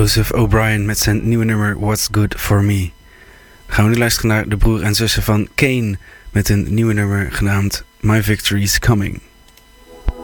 Joseph O'Brien met zijn nieuwe nummer What's Good For Me. Dan gaan we nu luisteren naar de broer en zussen van Kane met een nieuwe nummer genaamd My Victory's Coming.